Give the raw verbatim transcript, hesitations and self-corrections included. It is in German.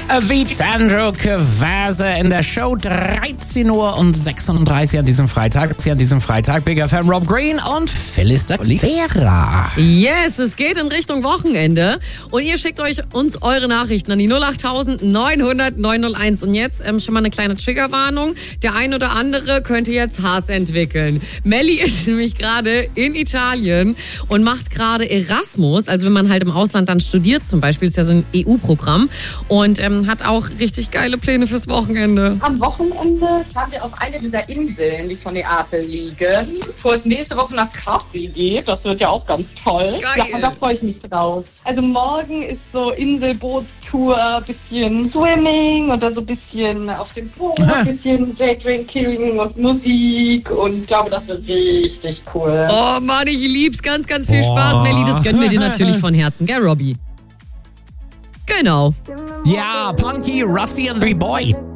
wie Sandro Cavazza in der Show. dreizehn Uhr und sechsunddreißig an diesem Freitag. Sie an diesem Freitag. Big F M Rob Green und Phyllis de Oliveira. Yes, es geht in Richtung Wochenende. Und ihr schickt euch uns eure Nachrichten an die null acht neun null null neun null eins. Und jetzt ähm, schon mal eine kleine Triggerwarnung. Der ein oder andere könnte jetzt Hass entwickeln. Melli ist nämlich gerade in Italien und macht gerade Erasmus. Also wenn man halt im Ausland dann studiert zum Beispiel, ist ja so ein E U-Programm. Und ähm, hat auch richtig geile Pläne fürs Wochenende. Am Wochenende fahren wir auf eine dieser Inseln, die von Neapel liegen. Bevor es nächste Woche nach Capri geht, das wird ja auch ganz toll. Geil. Ja, und da freue ich mich drauf. Also morgen ist so Inselbootstour, bisschen Swimming und dann so ein bisschen auf dem Boot, ein bisschen Daydrinking und Musik und ich glaube, das wird richtig cool. Oh Mann, ich lieb's. Ganz, ganz viel Spaß, Oh. Melli. Das gönnen wir dir natürlich von Herzen, gell, Robby? Genau. Ja, Punky, Rusty and Three Boy.